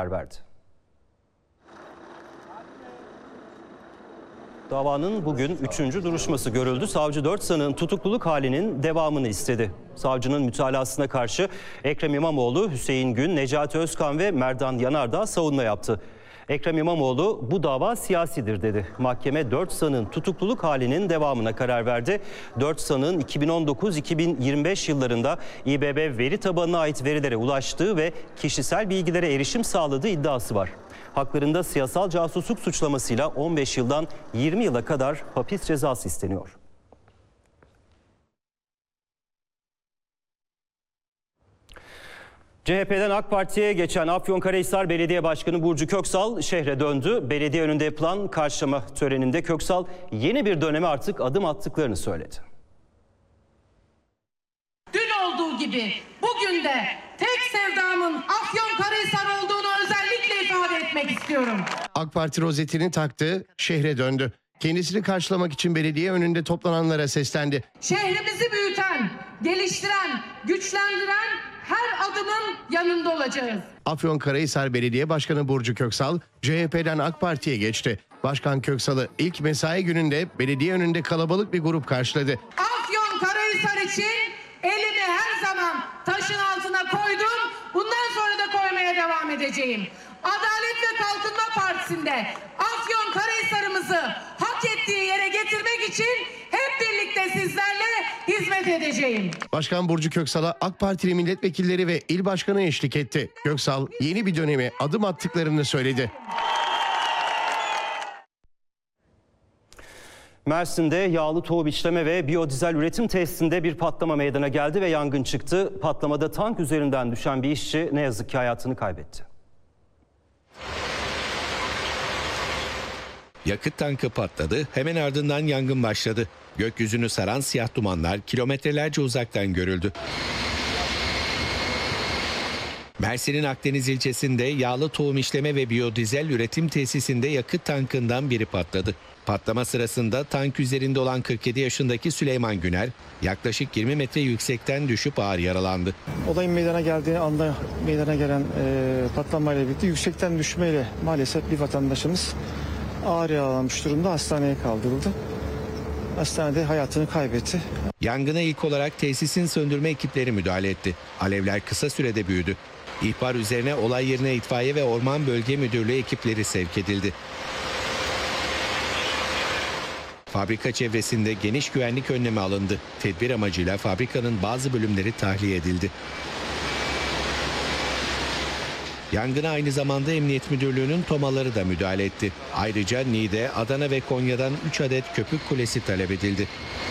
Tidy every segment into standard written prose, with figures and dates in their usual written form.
karar verdi. Davanın bugün 3. duruşması görüldü. Savcı 4 sanığın tutukluluk halinin devamını istedi. Savcının mütalasına karşı Ekrem İmamoğlu, Hüseyin Gün, Necati Özkan ve Merdan Yanardağ savunma yaptı. Ekrem İmamoğlu bu dava siyasidir dedi. Mahkeme 4 sanığın tutukluluk halinin devamına karar verdi. 4 sanığın 2019-2025 yıllarında İBB veri tabanına ait verilere ulaştığı ve kişisel bilgilere erişim sağladığı iddiası var. Haklarında siyasal casusluk suçlamasıyla 15 yıldan 20 yıla kadar hapis cezası isteniyor. CHP'den AK Parti'ye geçen Afyonkarahisar Belediye Başkanı Burcu Köksal şehre döndü. Belediye önünde yapılan karşılama töreninde Köksal yeni bir döneme artık adım attıklarını söyledi. Dün olduğu gibi bugün de tek sevdamın Afyonkarahisar olduğunu özellikle ifade etmek istiyorum. AK Parti rozetini taktı, şehre döndü. Kendisini karşılamak için belediye önünde toplananlara seslendi. Şehrimizi büyüten, geliştiren, güçlendiren her adımın yanında olacağız. Afyonkarahisar Belediye Başkanı Burcu Köksal, CHP'den AK Parti'ye geçti. Başkan Köksal'ı ilk mesai gününde belediye önünde kalabalık bir grup karşıladı. Afyonkarahisar için elimi her zaman taşın altına koydum. Bundan sonra da koymaya devam edeceğim. Adalet ve Kalkınma Partisi'nde Afyonkarahisar'ımızı hak ettiği yere getirmek için hep birlikte sizlerle hizmet edeceğim. Başkan Burcu Köksal'a AK Partili milletvekilleri ve il başkanı eşlik etti. Köksal yeni bir döneme adım attıklarını söyledi. Mersin'de yağlı tohum işleme ve biyodizel üretim tesisinde bir patlama meydana geldi ve yangın çıktı. Patlamada tank üzerinden düşen bir işçi ne yazık ki hayatını kaybetti. Yakıt tankı patladı, hemen ardından yangın başladı. Gökyüzünü saran siyah dumanlar kilometrelerce uzaktan görüldü. Mersin'in Akdeniz ilçesinde yağlı tohum işleme ve biyodizel üretim tesisinde yakıt tankından biri patladı. Patlama sırasında tank üzerinde olan 47 yaşındaki Süleyman Güner yaklaşık 20 metre yüksekten düşüp ağır yaralandı. Olayın meydana geldiği anda meydana gelen patlamayla birlikte yüksekten düşmeyle maalesef bir vatandaşımız ağır yaralanmış durumda hastaneye kaldırıldı. Hastanede hayatını kaybetti. Yangına ilk olarak tesisin söndürme ekipleri müdahale etti. Alevler kısa sürede büyüdü. İhbar üzerine olay yerine itfaiye ve Orman Bölge Müdürlüğü ekipleri sevk edildi. Fabrika çevresinde geniş güvenlik önlemi alındı. Tedbir amacıyla fabrikanın bazı bölümleri tahliye edildi. Yangına aynı zamanda Emniyet Müdürlüğü'nün tomaları da müdahale etti. Ayrıca Niğde, Adana ve Konya'dan 3 adet köpük kulesi talep edildi.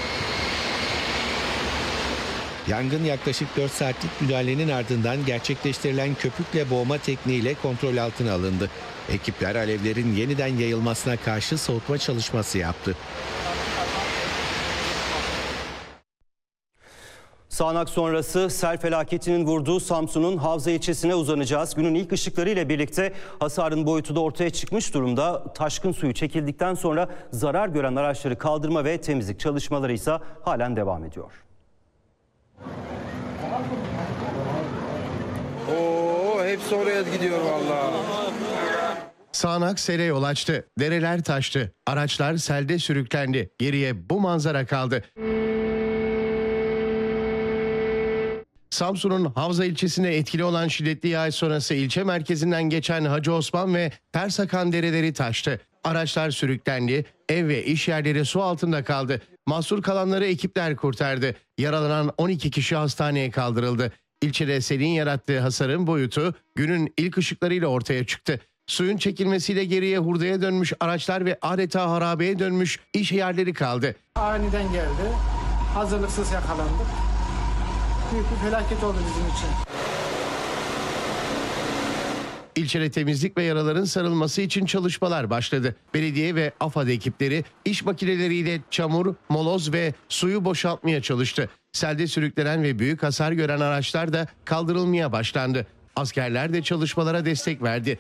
Yangın yaklaşık 4 saatlik müdahalenin ardından gerçekleştirilen köpükle boğma tekniğiyle kontrol altına alındı. Ekipler alevlerin yeniden yayılmasına karşı soğutma çalışması yaptı. Sağanak sonrası sel felaketinin vurduğu Samsun'un Havza ilçesine uzanacağız. Günün ilk ışıklarıyla birlikte hasarın boyutu da ortaya çıkmış durumda. Taşkın suyu çekildikten sonra zarar gören araçları kaldırma ve temizlik çalışmaları ise halen devam ediyor. Hepsi oraya gidiyor vallahi. Sağanak sele yol açtı. Dereler taştı. Araçlar selde sürüklendi. Geriye bu manzara kaldı. Samsun'un Havza ilçesine etkili olan şiddetli yağış sonrası ilçe merkezinden geçen Hacı Osman ve Tersakan dereleri taştı. Araçlar sürüklendi, ev ve iş yerleri su altında kaldı. Mahsur kalanları ekipler kurtardı. Yaralanan 12 kişi hastaneye kaldırıldı. İlçede selin yarattığı hasarın boyutu günün ilk ışıklarıyla ortaya çıktı. Suyun çekilmesiyle geriye hurdaya dönmüş araçlar ve adeta harabeye dönmüş iş yerleri kaldı. Aniden geldi. Hazırlıksız yakalandık. Büyük bir felaket oldu bizim için. İlçede temizlik ve yaraların sarılması için çalışmalar başladı. Belediye ve AFAD ekipleri iş makineleriyle çamur, moloz ve suyu boşaltmaya çalıştı. Selde sürüklenen ve büyük hasar gören araçlar da kaldırılmaya başlandı. Askerler de çalışmalara destek verdi.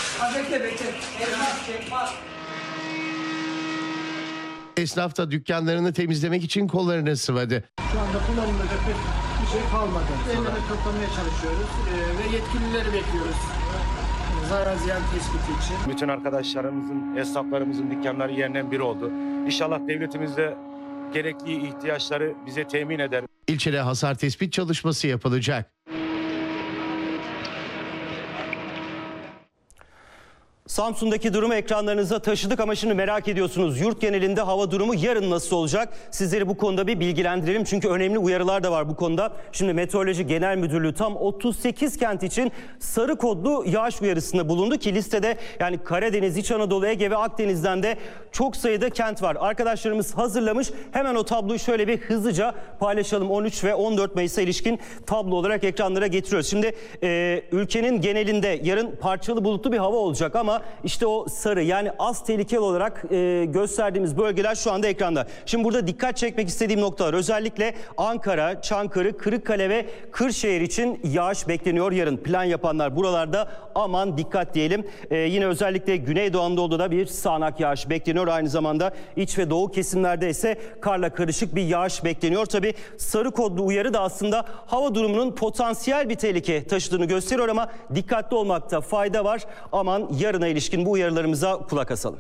Esnaf da dükkanlarını temizlemek için kollarını sıvadı. Şu anda kullanılacak bir şey kalmadı. Elleri toplamaya çalışıyoruz ve yetkilileri bekliyoruz. zarar ziyan tespiti için. Bütün arkadaşlarımızın, esnaflarımızın dükkanları yerinden biri oldu. İnşallah devletimiz de gerekli ihtiyaçları bize temin eder. İlçede hasar tespit çalışması yapılacak. Samsun'daki durumu ekranlarınıza taşıdık ama şimdi merak ediyorsunuz. Yurt genelinde hava durumu yarın nasıl olacak? Sizleri bu konuda bir bilgilendirelim. Çünkü önemli uyarılar da var bu konuda. Şimdi Meteoroloji Genel Müdürlüğü tam 38 kent için sarı kodlu yağış uyarısında bulundu ki listede yani Karadeniz, İç Anadolu, Ege ve Akdeniz'den de çok sayıda kent var. Arkadaşlarımız hazırlamış. Hemen o tabloyu şöyle bir hızlıca paylaşalım. 13 ve 14 Mayıs'a ilişkin tablo olarak ekranlara getiriyoruz. Şimdi ülkenin genelinde yarın parçalı bulutlu bir hava olacak ama işte o sarı yani az tehlikeli olarak gösterdiğimiz bölgeler şu anda ekranda. Şimdi burada dikkat çekmek istediğim noktalar özellikle Ankara, Çankırı, Kırıkkale ve Kırşehir için yağış bekleniyor yarın. Plan yapanlar buralarda aman dikkat diyelim. Yine özellikle Güneydoğu Anadolu'da bir sağanak yağış bekleniyor. Aynı zamanda iç ve doğu kesimlerde ise karla karışık bir yağış bekleniyor. Tabii sarı kodlu uyarı da aslında hava durumunun potansiyel bir tehlike taşıdığını gösteriyor ama dikkatli olmakta fayda var. Aman yarına ilişkin bu uyarılarımıza kulak asalım.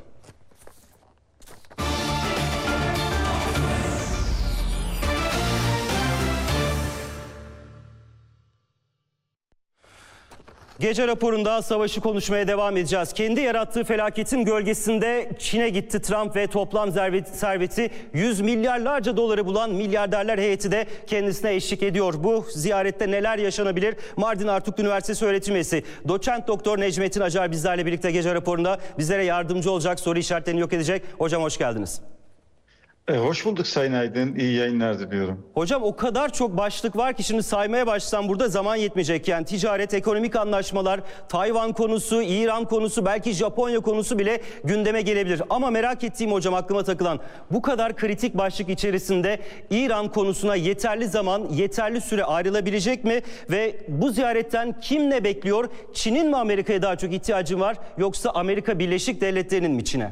Gece raporunda savaşı konuşmaya devam edeceğiz. Kendi yarattığı felaketin gölgesinde Çin'e gitti Trump ve toplam serveti 100 milyarlarca doları bulan milyarderler heyeti de kendisine eşlik ediyor. Bu ziyarette neler yaşanabilir? Mardin Artuklu Üniversitesi öğretim üyesi Doçent Doktor Necmettin Acar bizlerle birlikte gece raporunda bizlere yardımcı olacak, soru işaretlerini yok edecek. Hocam hoş geldiniz. Hoş bulduk Sayın Aydın. İyi yayınlar diliyorum. Hocam o kadar çok başlık var ki şimdi saymaya başlasam burada zaman yetmeyecek. Yani ticaret, ekonomik anlaşmalar, Tayvan konusu, İran konusu, belki Japonya konusu bile gündeme gelebilir. Ama merak ettiğim hocam aklıma takılan bu kadar kritik başlık içerisinde İran konusuna yeterli zaman, yeterli süre ayrılabilecek mi? Ve bu ziyaretten kim ne bekliyor? Çin'in mi Amerika'ya daha çok ihtiyacı var yoksa Amerika Birleşik Devletleri'nin mi Çin'e?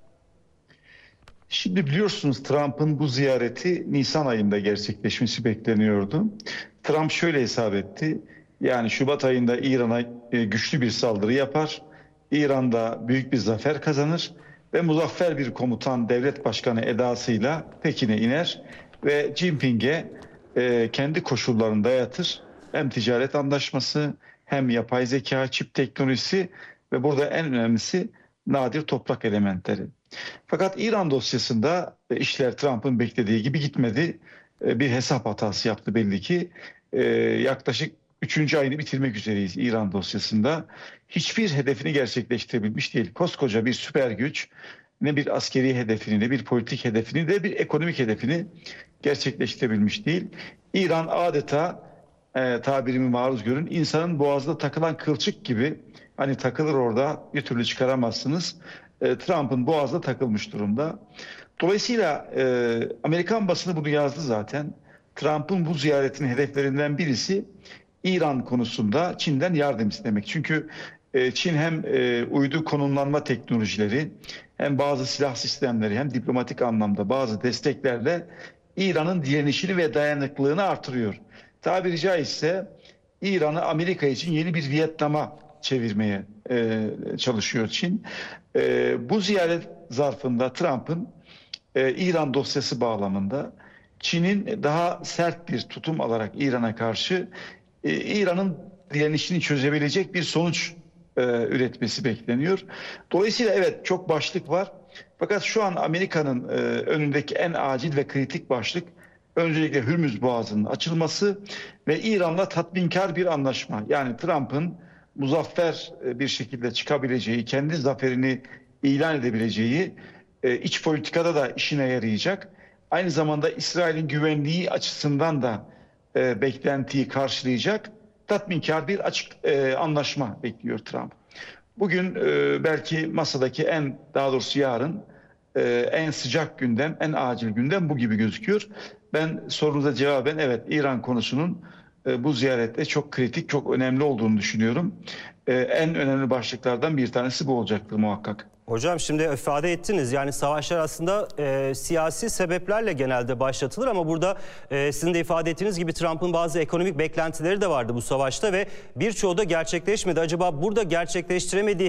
Şimdi biliyorsunuz Trump'ın bu ziyareti Nisan ayında gerçekleşmesi bekleniyordu. Trump şöyle hesap etti. Yani Şubat ayında İran'a güçlü bir saldırı yapar. İran'da büyük bir zafer kazanır ve muzaffer bir komutan devlet başkanı edasıyla Pekin'e iner ve Jinping'e kendi koşullarını dayatır. Hem ticaret anlaşması hem yapay zeka, çip teknolojisi ve burada en önemlisi nadir toprak elementleri. Fakat İran dosyasında işler Trump'ın beklediği gibi gitmedi. Bir hesap hatası yaptı belli ki. Yaklaşık 3. ayını bitirmek üzereyiz İran dosyasında. Hiçbir hedefini gerçekleştirebilmiş değil. Koskoca bir süper güç ne bir askeri hedefini, ne bir politik hedefini, ne bir ekonomik hedefini gerçekleştirebilmiş değil. İran adeta tabirimi maruz görün insanın boğazda takılan kılçık gibi hani takılır orada bir türlü çıkaramazsınız. Trump'ın boğazda takılmış durumda. Dolayısıyla Amerikan basını bunu yazdı zaten. Trump'ın bu ziyaretinin hedeflerinden birisi İran konusunda Çin'den yardım istemek. Çünkü Çin hem uydu konumlanma teknolojileri hem bazı silah sistemleri hem diplomatik anlamda bazı desteklerle İran'ın direnişini ve dayanıklılığını artırıyor. Tabiri caizse İran'ı Amerika için yeni bir Vietnam'a çevirmeye çalışıyor Çin. Bu ziyaret zarfında Trump'ın İran dosyası bağlamında Çin'in daha sert bir tutum alarak İran'a karşı İran'ın direnişini çözebilecek bir sonuç üretmesi bekleniyor. Dolayısıyla evet çok başlık var. Fakat şu an Amerika'nın önündeki en acil ve kritik başlık öncelikle Hürmüz Boğazı'nın açılması ve İran'la tatminkar bir anlaşma. Yani Trump'ın muzaffer bir şekilde çıkabileceği, kendi zaferini ilan edebileceği, iç politikada da işine yarayacak. Aynı zamanda İsrail'in güvenliği açısından da beklentiyi karşılayacak tatminkar bir açık anlaşma bekliyor Trump. Bugün belki masadaki daha doğrusu yarın en sıcak gündem, en acil gündem bu gibi gözüküyor. Ben sorunuza cevaben evet İran konusunun bu ziyarette çok kritik, çok önemli olduğunu düşünüyorum. en önemli başlıklardan bir tanesi bu olacaktır muhakkak. Hocam şimdi ifade ettiniz, yani savaşlar aslında siyasi sebeplerle genelde başlatılır ama burada sizin de ifade ettiğiniz gibi Trump'ın bazı ekonomik beklentileri de vardı bu savaşta ve birçoğu da gerçekleşmedi. Acaba burada gerçekleştiremediği